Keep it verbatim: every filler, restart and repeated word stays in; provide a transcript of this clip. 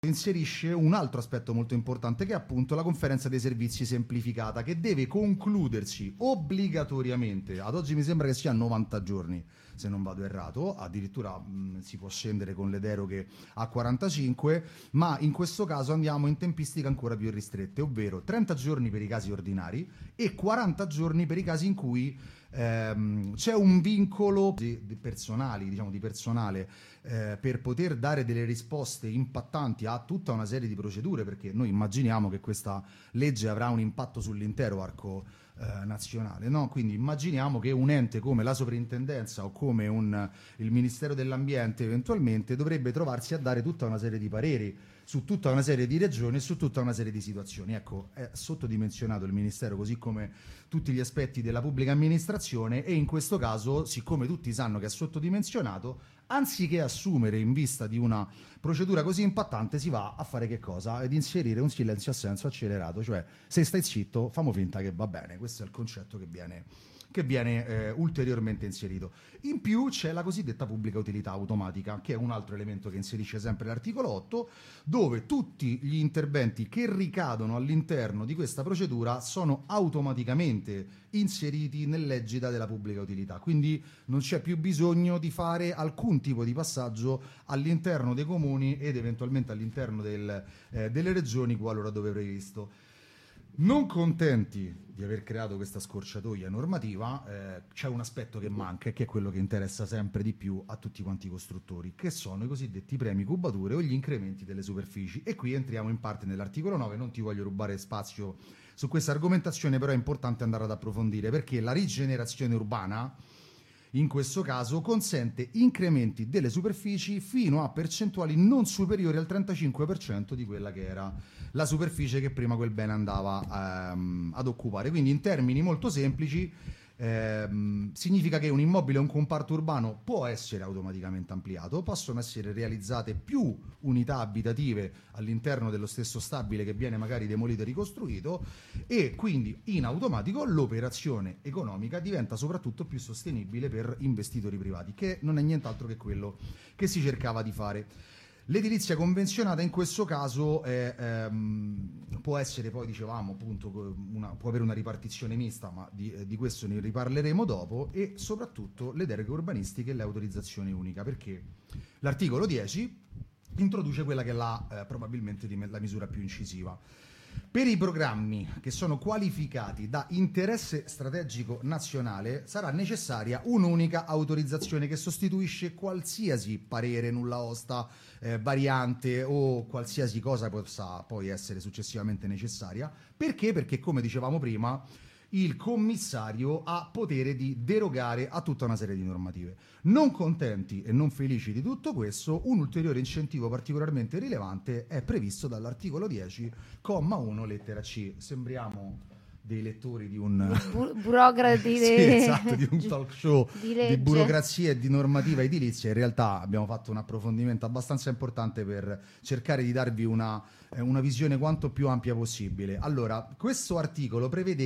inserisce un altro aspetto molto importante, che è appunto la conferenza dei servizi semplificata, che deve concludersi obbligatoriamente, ad oggi mi sembra che sia novanta giorni se non vado errato, addirittura mh, si può scendere con le deroghe a quarantacinque, ma in questo caso andiamo in tempistiche ancora più ristrette, ovvero trenta giorni per i casi ordinari e quaranta giorni per i casi in cui ehm, c'è un vincolo di, di personali, diciamo di personale, eh, per poter dare delle risposte impattanti a tutta una serie di procedure, perché noi immaginiamo che questa legge avrà un impatto sull'intero arco eh, nazionale, no? Quindi immaginiamo che un ente come la sovrintendenza o come un, il Ministero dell'Ambiente eventualmente dovrebbe trovarsi a dare tutta una serie di pareri su tutta una serie di regioni e su tutta una serie di situazioni. Ecco, è sottodimensionato il Ministero, così come tutti gli aspetti della pubblica amministrazione, e in questo caso, siccome tutti sanno che è sottodimensionato, anziché assumere in vista di una procedura così impattante, si va a fare che cosa? Ed inserire un silenzio assenso accelerato, cioè se stai zitto, famo finta che va bene. Questo è il concetto che viene che viene eh, ulteriormente inserito. In più c'è la cosiddetta pubblica utilità automatica, che è un altro elemento che inserisce sempre l'articolo otto, dove tutti gli interventi che ricadono all'interno di questa procedura sono automaticamente inseriti nell'egida della pubblica utilità, quindi non c'è più bisogno di fare alcun tipo di passaggio all'interno dei comuni ed eventualmente all'interno del, eh, delle regioni qualora dove previsto. Non contenti di aver creato questa scorciatoia normativa, eh, c'è un aspetto che manca e che è quello che interessa sempre di più a tutti quanti i costruttori, che sono i cosiddetti premi cubature o gli incrementi delle superfici. E qui entriamo in parte nell'articolo nove, non ti voglio rubare spazio su questa argomentazione, però è importante andare ad approfondire, perché la rigenerazione urbana in questo caso consente incrementi delle superfici fino a percentuali non superiori al trentacinque per cento di quella che era la superficie che prima quel bene andava ehm, ad occupare. Quindi in termini molto semplici ehm, significa che un immobile o un comparto urbano può essere automaticamente ampliato, possono essere realizzate più unità abitative all'interno dello stesso stabile che viene magari demolito e ricostruito, e quindi in automatico l'operazione economica diventa soprattutto più sostenibile per investitori privati, che non è nient'altro che quello che si cercava di fare. L'edilizia convenzionata in questo caso è, ehm, può essere, poi dicevamo appunto, una, può avere una ripartizione mista, ma di, eh, di questo ne riparleremo dopo, e soprattutto le deroghe urbanistiche e le autorizzazioni uniche, perché l'articolo dieci introduce quella che è la, eh, probabilmente la misura più incisiva. Per i programmi che sono qualificati da interesse strategico nazionale sarà necessaria un'unica autorizzazione che sostituisce qualsiasi parere, nulla osta, eh, variante o qualsiasi cosa possa poi essere successivamente necessaria. Perché? Perché, come dicevamo prima, il commissario ha potere di derogare a tutta una serie di normative. Non contenti e non felici di tutto questo, un ulteriore incentivo particolarmente rilevante è previsto dall'articolo dieci, comma uno, lettera C. Sembriamo dei lettori di un Bu- burocrati sì, esatto, di un talk show di, di burocrazia e di normativa edilizia. In realtà abbiamo fatto un approfondimento abbastanza importante per cercare di darvi una, eh, una visione quanto più ampia possibile. Allora, questo articolo prevede